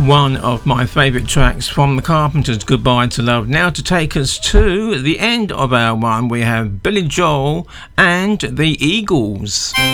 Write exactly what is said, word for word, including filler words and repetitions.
One of my favourite tracks from the Carpenters, Goodbye to Love. Now to take us to the end of our one, we have Billy Joel and the Eagles.